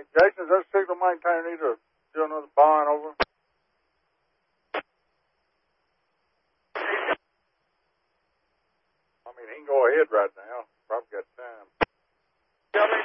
Hey, Jason, does that signal maintainer need to do another bond over? I mean, he can go ahead right now. Probably got time. Tell me